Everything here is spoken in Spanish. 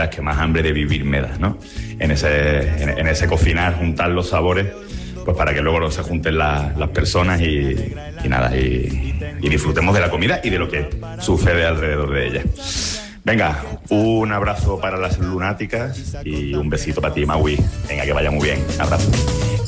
las que más hambre de vivir me da, ¿no? En ese cocinar, juntar los sabores, pues para que luego se junten las personas y disfrutemos de la comida y de lo que sucede alrededor de ella. Venga, un abrazo para las lunáticas y un besito para ti, Maui. Venga, que vaya muy bien. Abrazo.